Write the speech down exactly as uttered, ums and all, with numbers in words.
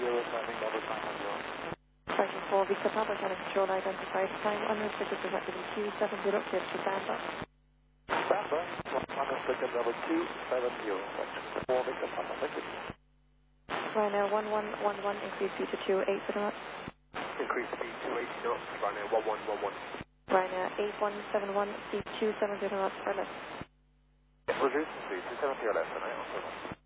zero, turning double time on zero. Section four, Victor Papa, Channel Control identified. Time unrestricted to activity two seven zero, clear to stand up. Stand by, unrestricted level two seven zero, section four, Victor Papa, thank you. Ryanair one one one one, increase speed to two eight zero knots. Increase speed to eighty knots, Ryanair one one one one. Ryanair eight one seven one, speed two seven zero knots or less. Reduce speed to seventy or less, and I also